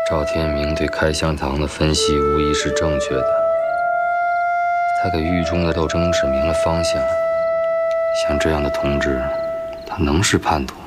赵天明对开香堂的分析无疑是正确的，他给狱中的斗争指明了方向。像这样的同志，他能是叛徒？